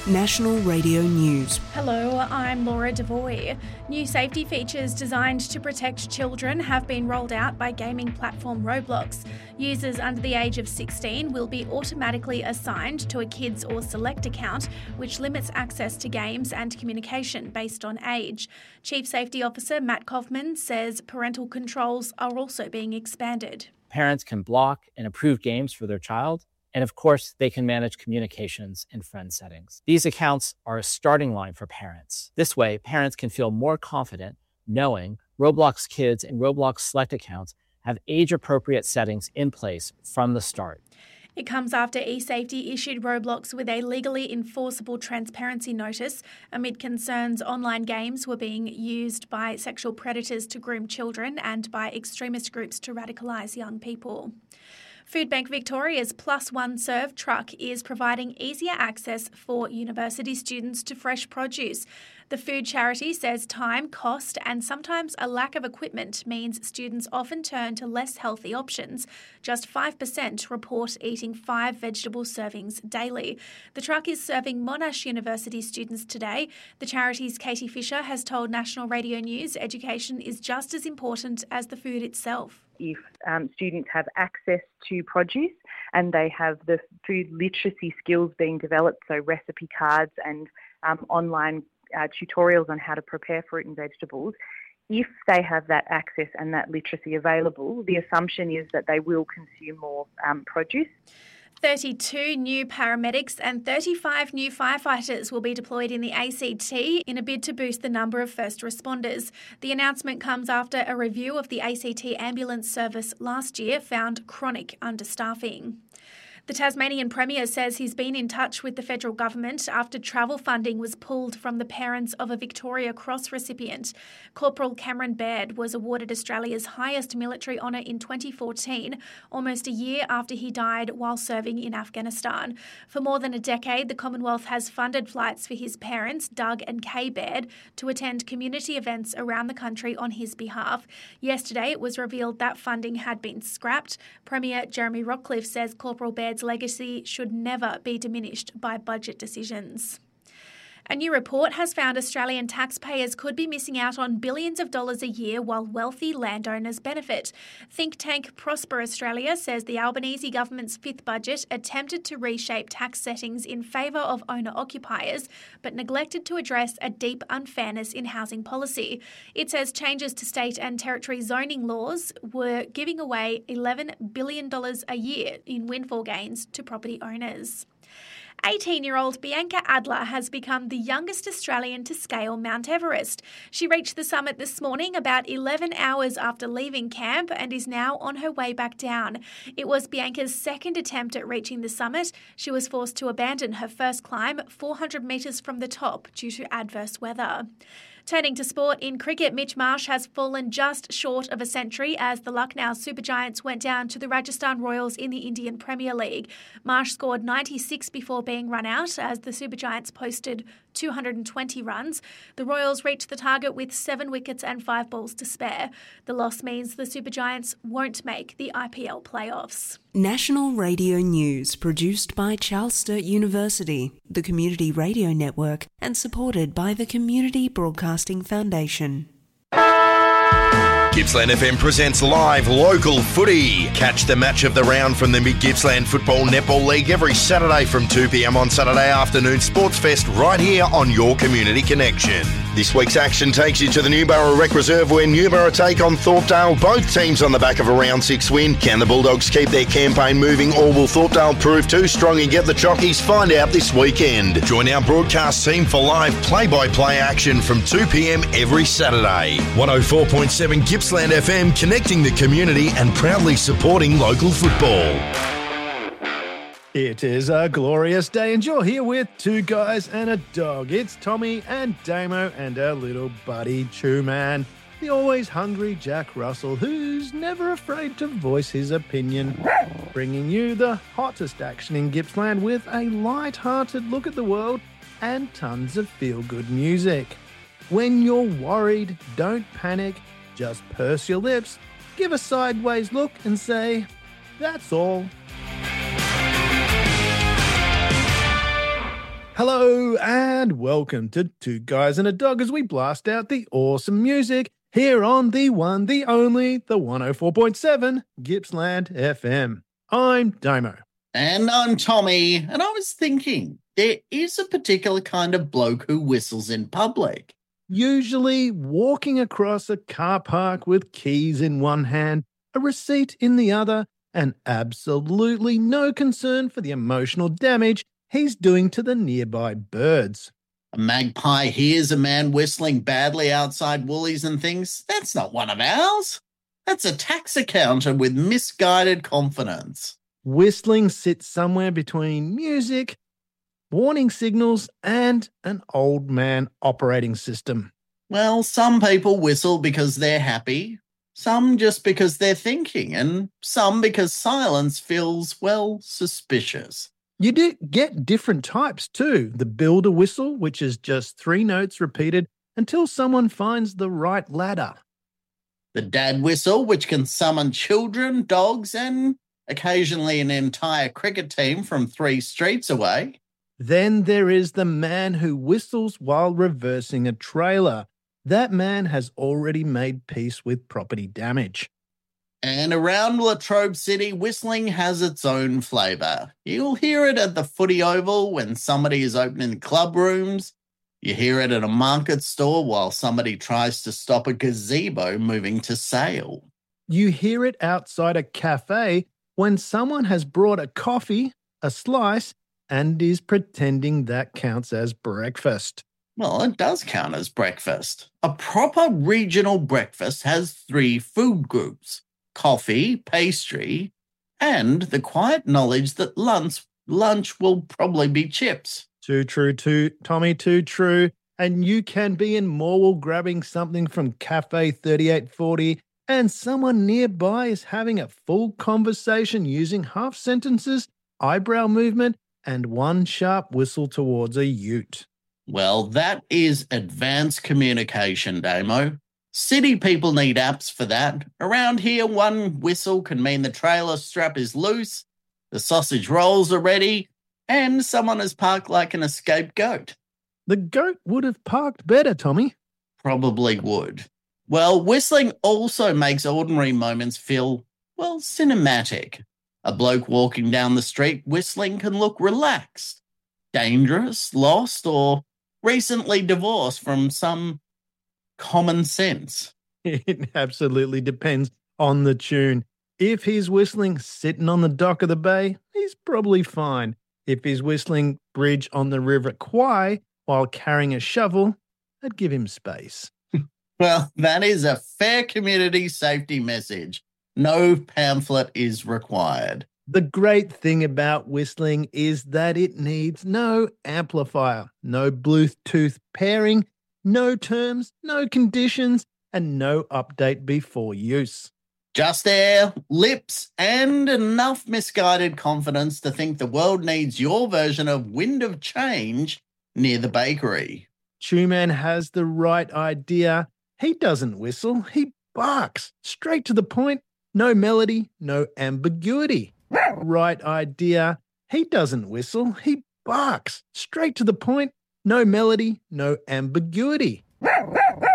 National Radio News. Hello, I'm Laura Devoy. New safety features designed to protect children have been rolled out by gaming platform Roblox. Users under the age of 16 will be automatically assigned to a Kids or Select account, which limits access to games and communication based on age. Chief Safety Officer Matt Kaufman says parental controls are also being expanded. Parents can block and approve games for their child. And of course, they can manage communications in friend settings. These accounts are a starting line for parents. This way, parents can feel more confident knowing Roblox Kids and Roblox Select accounts have age-appropriate settings in place from the start. It comes after eSafety issued Roblox with a legally enforceable transparency notice amid concerns online games were being used by sexual predators to groom children and by extremist groups to radicalise young people. Foodbank Victoria's Plus One Serve truck is providing easier access for university students to fresh produce. The food charity says time, cost and sometimes a lack of equipment means students often turn to less healthy options. Just 5% report eating 5 vegetable servings daily. The truck is serving Monash University students today. The charity's Katie Fisher has told National Radio News education is just as important as the food itself. If students have access to produce and they have the food literacy skills being developed, so recipe cards and online tutorials on how to prepare fruit and vegetables, if they have that access and that literacy available, the assumption is that they will consume more produce. 32 new paramedics and 35 new firefighters will be deployed in the ACT in a bid to boost the number of first responders. The announcement comes after a review of the ACT ambulance service last year found chronic understaffing. The Tasmanian Premier says he's been in touch with the federal government after travel funding was pulled from the parents of a Victoria Cross recipient. Corporal Cameron Baird was awarded Australia's highest military honour in 2014, almost a year after he died while serving in Afghanistan. For more than a decade, the Commonwealth has funded flights for his parents, Doug and Kay Baird, to attend community events around the country on his behalf. Yesterday, it was revealed that funding had been scrapped. Premier Jeremy Rockcliffe says Corporal Baird's legacy should never be diminished by budget decisions. A new report has found Australian taxpayers could be missing out on billions of dollars a year while wealthy landowners benefit. Think tank Prosper Australia says the Albanese government's fifth budget attempted to reshape tax settings in favour of owner-occupiers, but neglected to address a deep unfairness in housing policy. It says changes to state and territory zoning laws were giving away $11 billion a year in windfall gains to property owners. 18-year-old Bianca Adler has become the youngest Australian to scale Mount Everest. She reached the summit this morning about 11 hours after leaving camp and is now on her way back down. It was Bianca's second attempt at reaching the summit. She was forced to abandon her first climb 400 metres from the top due to adverse weather. Turning to sport, in cricket, Mitch Marsh has fallen just short of a century as the Lucknow Super Giants went down to the Rajasthan Royals in the Indian Premier League. Marsh scored 96 before being run out as the Super Giants posted 220 runs. The Royals reached the target with 7 wickets and 5 balls to spare. The loss means the Super Giants won't make the IPL playoffs. National Radio News, produced by Charles Sturt University, the Community Radio Network, and supported by the Community Broadcasting Foundation. Gippsland FM presents live local footy. Catch the match of the round from the Mid-Gippsland Football Netball League every Saturday from 2 p.m. on Saturday afternoon Sports Fest right here on your Community Connection. This week's action takes you to the Newborough Rec Reserve where Newborough take on Thorpedale. Both teams on the back of a round 6 win. Can the Bulldogs keep their campaign moving or will Thorpedale prove too strong and get the chockies? Find out this weekend. Join our broadcast team for live play-by-play action from 2 p.m. every Saturday. 104.7 Gippsland FM, connecting the community and proudly supporting local football. It is a glorious day and you're here with 2 guys and a dog. It's Tommy and Damo and our little buddy Chew Man, the always hungry Jack Russell, who's never afraid to voice his opinion, bringing you the hottest action in Gippsland with a light-hearted look at the world and tons of feel-good music. When you're worried, don't panic, just purse your lips, give a sideways look and say, "That's all." Hello and welcome to Two Guys and a Dog as we blast out the awesome music here on the one, the only, the 104.7 Gippsland FM. I'm Damo. And I'm Tommy, and I was thinking, there is a particular kind of bloke who whistles in public. Usually walking across a car park with keys in one hand, a receipt in the other, and absolutely no concern for the emotional damage he's doing to the nearby birds. A magpie hears a man whistling badly outside Woolies and thinks, that's not one of ours. That's a tax accountant with misguided confidence. Whistling sits somewhere between music, warning signals, and an old man operating system. Well, some people whistle because they're happy, some just because they're thinking, and some because silence feels, well, suspicious. You do get different types too. The builder whistle, which is just 3 notes repeated until someone finds the right ladder. The dad whistle, which can summon children, dogs, and occasionally an entire cricket team from 3 streets away. Then there is the man who whistles while reversing a trailer. That man has already made peace with property damage. And around Latrobe City, whistling has its own flavour. You'll hear it at the footy oval when somebody is opening club rooms. You hear it at a market store while somebody tries to stop a gazebo moving to sale. You hear it outside a cafe when someone has brought a coffee, a slice, and is pretending that counts as breakfast. Well, it does count as breakfast. A proper regional breakfast has 3 food groups: coffee, pastry, and the quiet knowledge that lunch will probably be chips. Too true, Tommy, too true. And you can be in Morwell grabbing something from Cafe 3840 and someone nearby is having a full conversation using half sentences, eyebrow movement, and one sharp whistle towards a ute. Well, that is advanced communication, Damo. City people need apps for that. Around here, one whistle can mean the trailer strap is loose, the sausage rolls are ready, and someone has parked like an escaped goat. The goat would have parked better, Tommy. Probably would. Well, whistling also makes ordinary moments feel, well, cinematic. A bloke walking down the street whistling can look relaxed, dangerous, lost, or recently divorced from some common sense. It absolutely depends on the tune. If he's whistling sitting on the dock of the bay, he's probably fine. If he's whistling Bridge on the River Kwai while carrying a shovel, I'd give him space. Well, that is a fair community safety message. No pamphlet is required. The great thing about whistling is that it needs no amplifier, no Bluetooth pairing, no terms, no conditions, and no update before use. Just air, lips, and enough misguided confidence to think the world needs your version of Wind of Change near the bakery. Tuman has the right idea. He doesn't whistle, he barks. Straight to the point, no melody, no ambiguity. Right idea. He doesn't whistle, he barks. Straight to the point, no melody, no ambiguity.